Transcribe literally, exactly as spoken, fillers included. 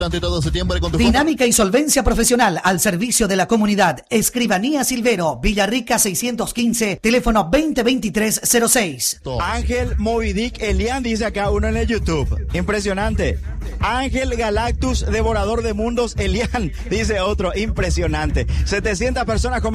durante todo septiembre con tu Dinámica y solvencia profesional al servicio de la comunidad. Escribanía Silvero, Villarrica seiscientos quince, teléfono veinte veintitrés cero seis. Ángel Movidic Elian dice acá uno en el YouTube. Impresionante. Ángel Galactus, devorador de mundos Elian, dice otro. Impresionante. setecientas personas